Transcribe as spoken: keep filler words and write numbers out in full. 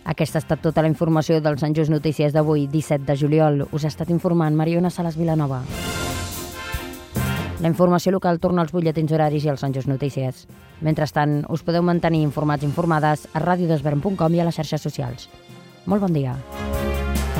Aquesta ha estat tota la informació del Sant Just Notícies d'avui, disset de juliol. Us ha estat informant Mariona Salas Vilanova. La informació local torna als butlletins horaris i als Sant Just Notícies. Mentrestant, us podeu mantenir informats i informades a radiodesvern punt com i a les xarxes socials. Molt bon dia.